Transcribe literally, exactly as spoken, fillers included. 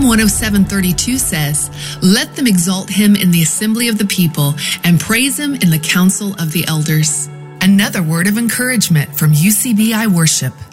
Psalm one oh seven thirty-two says, "Let them exalt him in the assembly of the people and praise him in the council of the elders." Another word of encouragement from U C B I Worship.